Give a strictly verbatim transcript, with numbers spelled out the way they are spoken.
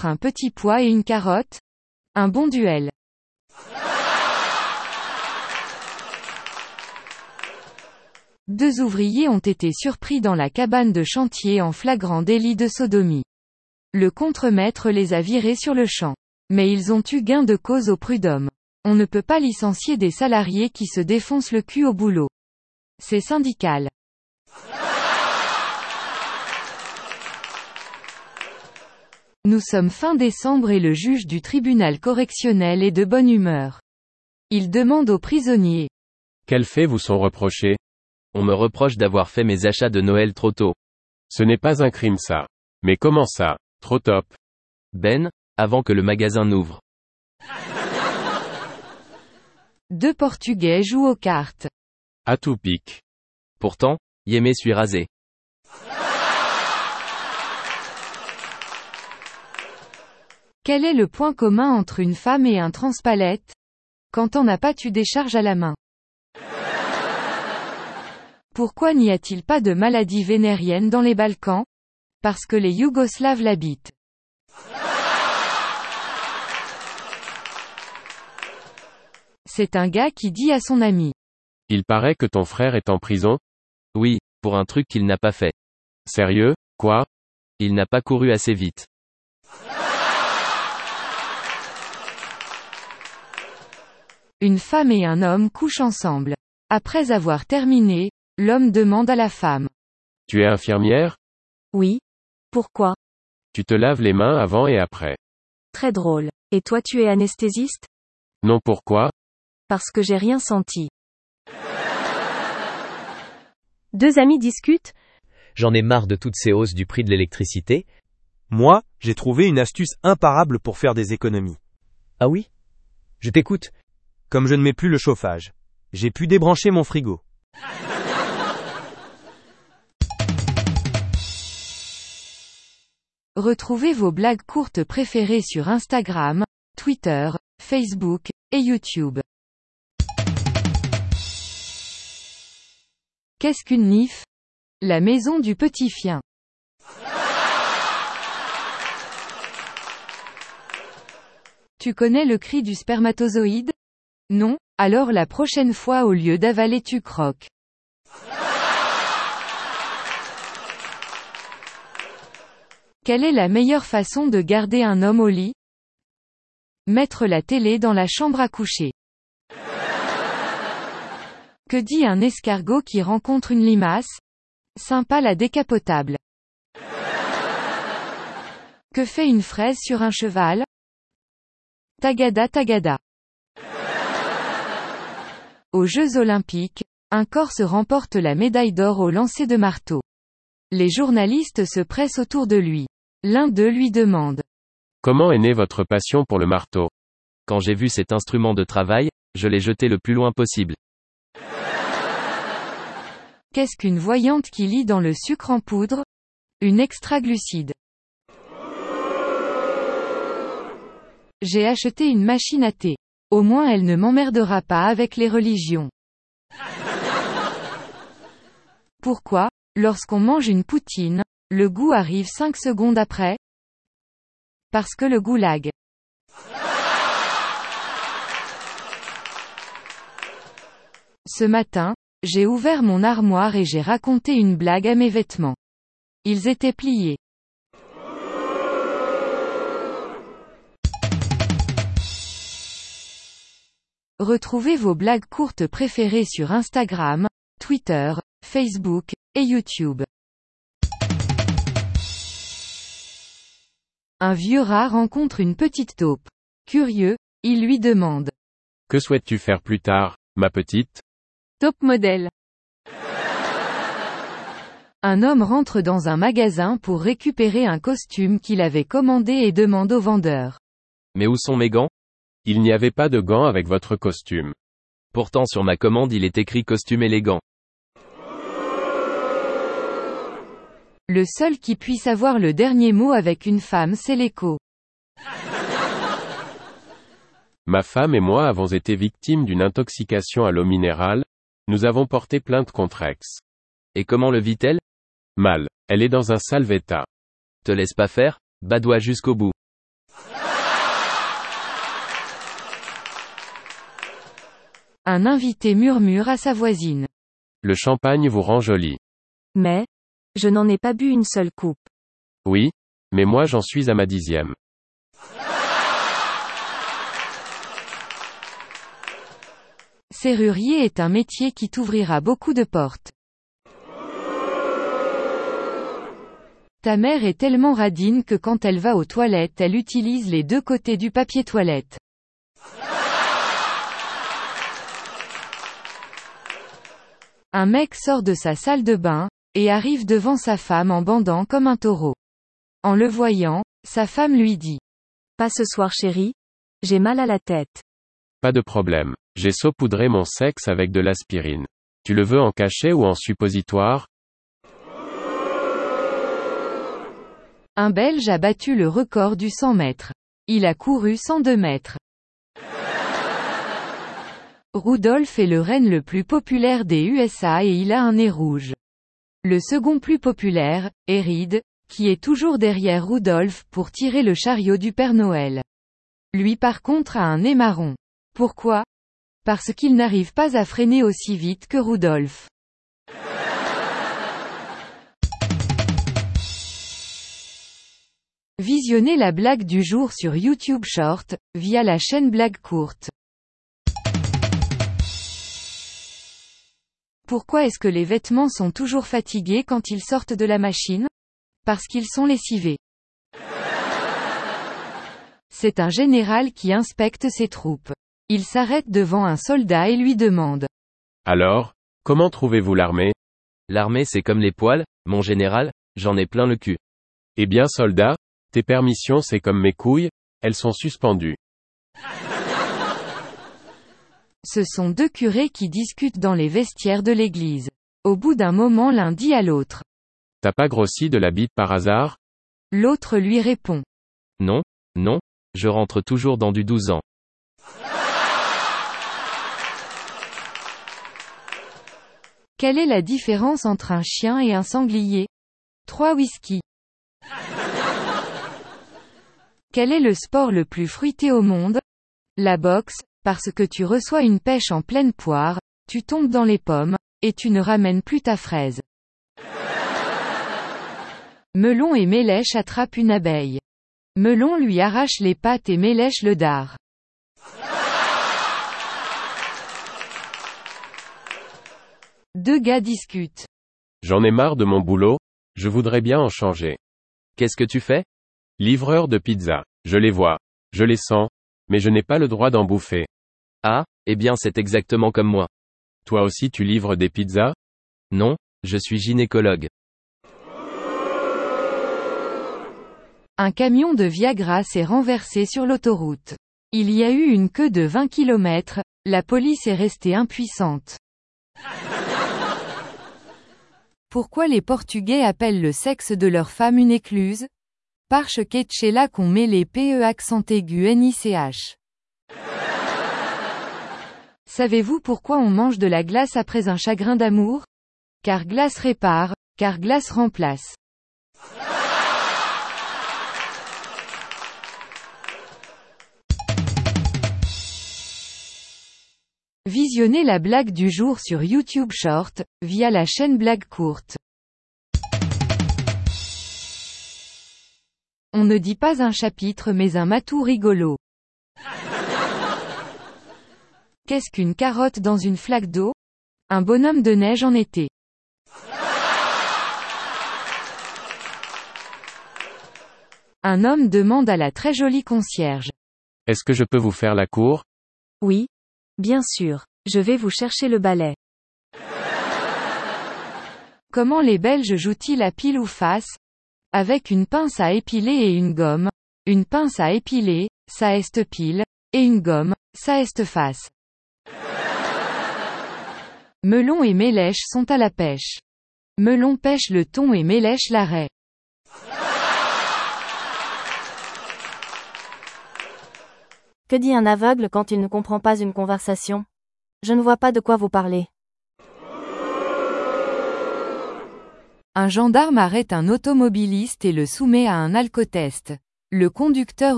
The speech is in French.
entre un petit pois et une carotte? Un bon duel. Deux ouvriers ont été surpris dans la cabane de chantier en flagrant délit de sodomie. Le contremaître les a virés sur le champ. Mais ils ont eu gain de cause au prud'homme. On ne peut pas licencier des salariés qui se défoncent le cul au boulot. C'est syndical. Nous sommes fin décembre et le juge du tribunal correctionnel est de bonne humeur. Il demande aux prisonniers. Quels faits vous sont reprochés? On me reproche d'avoir fait mes achats de Noël trop tôt. Ce n'est pas un crime ça. Mais comment ça, trop top? Ben, avant que le magasin n'ouvre. Deux Portugais jouent aux cartes. À tout pique. Pourtant, Yémé suis rasé. Quel est le point commun entre une femme et un transpalette? Quand on n'a pas tu décharges à la main. Pourquoi n'y a-t-il pas de maladie vénérienne dans les Balkans? Parce que les Yougoslaves l'habitent. C'est un gars qui dit à son ami. Il paraît que ton frère est en prison? Oui, pour un truc qu'il n'a pas fait. Sérieux, quoi? Il n'a pas couru assez vite. Une femme et un homme couchent ensemble. Après avoir terminé, l'homme demande à la femme. Tu es infirmière? Oui. Pourquoi? Tu te laves les mains avant et après. Très drôle. Et toi tu es anesthésiste? Non, pourquoi? Parce que j'ai rien senti. Deux amis discutent. J'en ai marre de toutes ces hausses du prix de l'électricité. Moi, j'ai trouvé une astuce imparable pour faire des économies. Ah oui? Je t'écoute. Comme je ne mets plus le chauffage, j'ai pu débrancher mon frigo. Retrouvez vos blagues courtes préférées sur Instagram, Twitter, Facebook, et YouTube. Qu'est-ce qu'une N I F? La maison du petit chien. Tu connais le cri du spermatozoïde? Non? Alors la prochaine fois au lieu d'avaler tu croques. Quelle est la meilleure façon de garder un homme au lit? Mettre la télé dans la chambre à coucher. Que dit un escargot qui rencontre une limace? Sympa la décapotable. Que fait une fraise sur un cheval? Tagada tagada. Aux Jeux Olympiques, un Corse remporte la médaille d'or au lancer de marteau. Les journalistes se pressent autour de lui. L'un d'eux lui demande. Comment est née votre passion pour le marteau? Quand j'ai vu cet instrument de travail, je l'ai jeté le plus loin possible. Qu'est-ce qu'une voyante qui lit dans le sucre en poudre? Une extraglucide. J'ai acheté une machine à thé. Au moins elle ne m'emmerdera pas avec les religions. Pourquoi, lorsqu'on mange une poutine, le goût arrive cinq secondes après? Parce que le goulag. Ce matin, j'ai ouvert mon armoire et j'ai raconté une blague à mes vêtements. Ils étaient pliés. Retrouvez vos blagues courtes préférées sur Instagram, Twitter, Facebook, et YouTube. Un vieux rat rencontre une petite taupe. Curieux, il lui demande. Que souhaites-tu faire plus tard, ma petite? Top modèle. Un homme rentre dans un magasin pour récupérer un costume qu'il avait commandé et demande au vendeur. Mais où sont mes gants? Il n'y avait pas de gants avec votre costume. Pourtant sur ma commande il est écrit costume élégant. Le seul qui puisse avoir le dernier mot avec une femme c'est l'écho. Ma femme et moi avons été victimes d'une intoxication à l'eau minérale. Nous avons porté plainte contre Ex. Et comment le vit-elle? Mal. Elle est dans un sale état. Te laisse pas faire, badoie jusqu'au bout. Un invité murmure à sa voisine. Le champagne vous rend jolie. Mais, je n'en ai pas bu une seule coupe. Oui, mais moi j'en suis à ma dixième. Serrurier est un métier qui t'ouvrira beaucoup de portes. Ta mère est tellement radine que quand elle va aux toilettes, elle utilise les deux côtés du papier toilette. Un mec sort de sa salle de bain, et arrive devant sa femme en bandant comme un taureau. En le voyant, sa femme lui dit. Pas ce soir chérie, j'ai mal à la tête. Pas de problème. J'ai saupoudré mon sexe avec de l'aspirine. Tu le veux en cachet ou en suppositoire? Un Belge a battu le record du cent mètres. Il a couru cent deux mètres. Rudolph est le renne le plus populaire des U S A et il a un nez rouge. Le second plus populaire, est Reed, qui est toujours derrière Rudolph pour tirer le chariot du Père Noël. Lui par contre a un nez marron. Pourquoi? Parce qu'il n'arrive pas à freiner aussi vite que Rudolph. Visionnez la blague du jour sur YouTube Short, via la chaîne Blague Courte. Pourquoi est-ce que les vêtements sont toujours fatigués quand ils sortent de la machine? Parce qu'ils sont lessivés. C'est un général qui inspecte ses troupes. Il s'arrête devant un soldat et lui demande. Alors, comment trouvez-vous l'armée? L'armée c'est comme les poils, mon général, j'en ai plein le cul. Eh bien soldat, tes permissions c'est comme mes couilles, elles sont suspendues. Ce sont deux curés qui discutent dans les vestiaires de l'église. Au bout d'un moment l'un dit à l'autre. T'as pas grossi de la bite par hasard? L'autre lui répond. Non, non, je rentre toujours dans du douze ans. Quelle est la différence entre un chien et un sanglier? Trois whisky. Quel est le sport le plus fruité au monde? La boxe, parce que tu reçois une pêche en pleine poire, tu tombes dans les pommes, et tu ne ramènes plus ta fraise. Melon et Mélèche attrapent une abeille. Melon lui arrache les pattes et Mélèche le dard. Deux gars discutent. J'en ai marre de mon boulot, je voudrais bien en changer. Qu'est-ce que tu fais? Livreur de pizza. Je les vois. Je les sens. Mais je n'ai pas le droit d'en bouffer. Ah, eh bien c'est exactement comme moi. Toi aussi tu livres des pizzas? Non, je suis gynécologue. Un camion de Viagra s'est renversé sur l'autoroute. Il y a eu une queue de vingt kilomètres, la police est restée impuissante. Pourquoi les Portugais appellent le sexe de leur femme une écluse? Parce que c'est là qu'on met les P E accent aigu N I C H. Savez-vous pourquoi on mange de la glace après un chagrin d'amour? Car glace répare, car glace remplace. Visionnez la blague du jour sur YouTube Short, via la chaîne Blague Courte. On ne dit pas un chapitre mais un matou rigolo. Qu'est-ce qu'une carotte dans une flaque d'eau? Un bonhomme de neige en été. Un homme demande à la très jolie concierge. Est-ce que je peux vous faire la cour? Oui. Bien sûr. Je vais vous chercher le balai. Comment les Belges jouent-ils à pile ou face? Avec une pince à épiler et une gomme. Une pince à épiler, ça est pile, et une gomme, ça est face. Melon et Mélèche sont à la pêche. Melon pêche le thon et Mélèche la raie. Que dit un aveugle quand il ne comprend pas une conversation? Je ne vois pas de quoi vous parlez. Un gendarme arrête un automobiliste et le soumet à un alcotest. Le conducteur